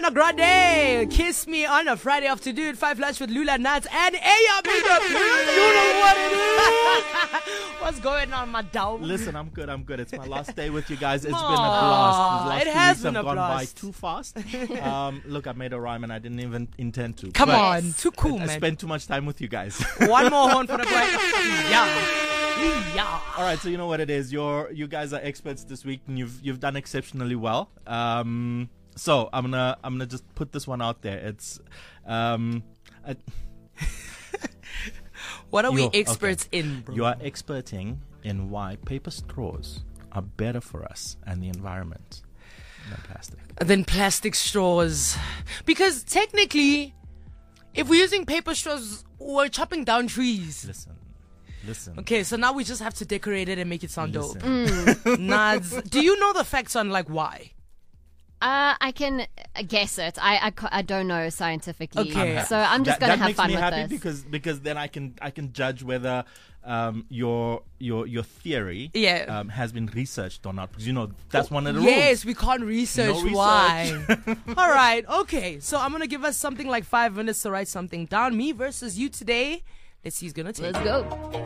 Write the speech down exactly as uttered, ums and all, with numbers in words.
Ariana Grande, Kiss Me on a Friday afternoon, Five Lunch with Lula Nuts and Ayam in the building. You know what it is. What's going on, my dog? Listen, I'm good, I'm good. It's my last day with you guys. It's Aww, been a blast. The last it few has weeks been have a gone by blast. too fast. Um, look, I made a rhyme and I didn't even intend to. Come But on, too cool, I, I man. spent too much time with you guys. One more horn for the boy. Yeah. Yeah. All right, so you know what it is. You're you guys are experts this week, and you've you've done exceptionally well. Um, so I'm gonna I'm gonna just put this one out there. It's um, I, what are we You're- experts in, bro? you are experting in why paper straws are better for us and the environment than plastic. Than plastic straws. Because technically, if we're using paper straws, we're chopping down trees. Listen, listen. Okay, so now we just have to decorate it and make it sound dope. Listen. Nads, do you know the facts on like why? Uh, I can uh, guess it. I, I, ca- I don't know scientifically. Okay. I'm So I'm just that, going to that have makes fun me with happy this. because because then I can I can judge whether um your your your theory Yeah. um has been researched or not, because you know that's one of the Yes, rules. we can't research, No research. why. All right, okay. So I'm going to give us something like five minutes to write something down. Me versus you today. Let's see who's going to take Let's it. go.